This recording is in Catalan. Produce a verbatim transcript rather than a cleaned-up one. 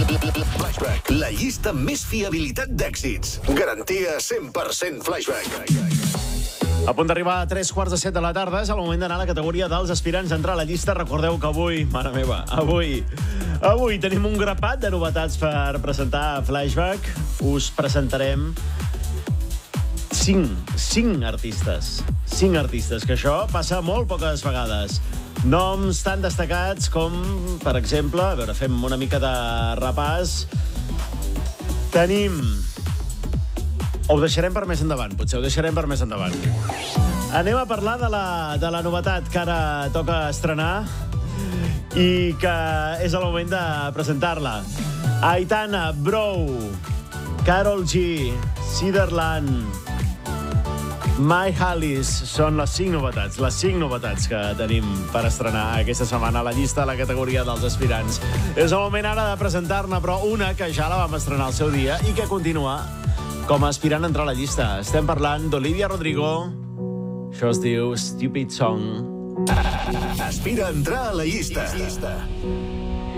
Flashback, la llista amb més fiabilitat d'èxits. Garantia cent per cent Flashback. A punt d'arribar a tres quarts de set de la tarda, és el moment d'anar a la categoria dels aspirants a entrar a la llista. Recordeu que avui, mare meva, avui, avui tenim un grapat de novetats per presentar Flashback. Us presentarem cinc, cinc artistes. Cinc artistes, que això passa molt poques vegades. Noms tan destacats com, per exemple, a veure, fem una mica de repàs. Tenim... Ho deixarem per més endavant, potser ho deixarem per més endavant. Anem a parlar de la, de la novetat que ara toca estrenar i que és el moment de presentar-la. Aitana, Bro, Karol G, Cedarland, My Hollis són les cinc novetats, les cinc novetats que tenim per estrenar aquesta setmana a la llista de la categoria dels aspirants. És el moment ara de presentar-ne, però una que ja la vam estrenar al seu dia i que continua com a aspirant a entrar a la llista. Estem parlant d'Olivia Rodrigo. Això es diu Stupid Song. Aspira a entrar a la llista.